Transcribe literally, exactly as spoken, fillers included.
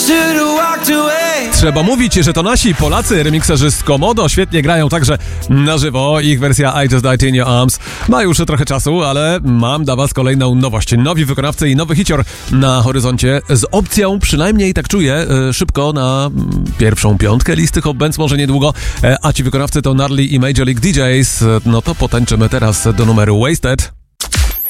Trzeba mówić, że to nasi Polacy, remikserzy z Komodo, świetnie grają także na żywo. Ich wersja I Just Died in Your Arms ma już trochę czasu, ale mam dla was kolejną nowość. Nowi wykonawcy i nowy hicior na horyzoncie z opcją, przynajmniej tak czuję, szybko na pierwszą piątkę listy Hot Bands, może niedługo. A ci wykonawcy to Gnarly i Major League D Js. No to potańczymy teraz do numeru Wasted.